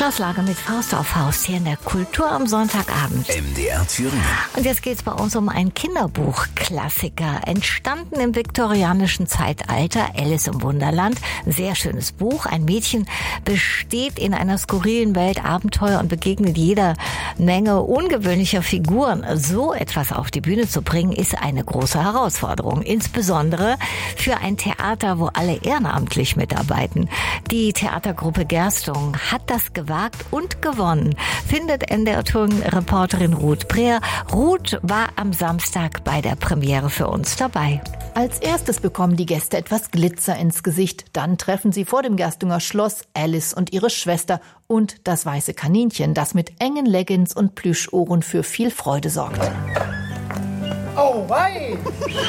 Schlosslage mit Faust auf Faust hier in der Kultur am Sonntagabend. MDR Thüringen. Und jetzt geht's bei uns um einen Kinderbuchklassiker. Entstanden im viktorianischen Zeitalter, Alice im Wunderland. Sehr schönes Buch. Ein Mädchen besteht in einer skurrilen Welt Abenteuer und begegnet jeder Menge ungewöhnlicher Figuren. So etwas auf die Bühne zu bringen, ist eine große Herausforderung. Insbesondere für ein Theater, wo alle ehrenamtlich mitarbeiten. Die Theatergruppe Gerstung hat das gewagt und gewonnen, findet NDR Thüringen-Reporterin Ruth Breer. Ruth war am Samstag bei der Premiere für uns dabei. Als erstes bekommen die Gäste etwas Glitzer ins Gesicht. Dann treffen sie vor dem Gerstunger Schloss Alice und ihre Schwester und das weiße Kaninchen, das mit engen Leggings und Plüschohren für viel Freude sorgt. Oh, wei!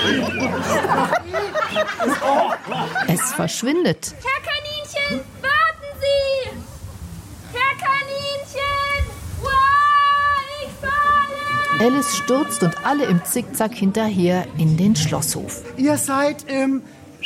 Es verschwindet. Herr Kaninchen, warten Sie! Herr Kaninchen! Wow, ich falle! Alice stürzt und alle im Zickzack hinterher in den Schlosshof. Ihr seid im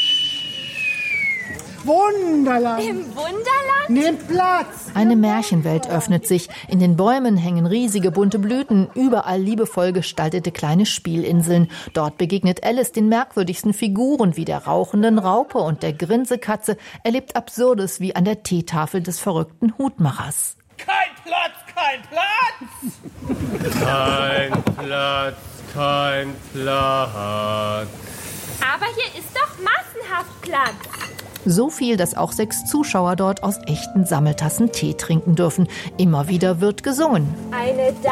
Wunderland. Im Wunderland? Nehmt Platz. Eine Märchenwelt öffnet sich. In den Bäumen hängen riesige bunte Blüten, überall liebevoll gestaltete kleine Spielinseln. Dort begegnet Alice den merkwürdigsten Figuren wie der rauchenden Raupe und der Grinsekatze, erlebt Absurdes wie an der Teetafel des verrückten Hutmachers. Kein Platz, kein Platz! Kein Platz, kein Platz. Aber hier ist doch massenhaft Platz. So viel, dass auch 6 Zuschauer dort aus echten Sammeltassen Tee trinken dürfen. Immer wieder wird gesungen. Eine Dame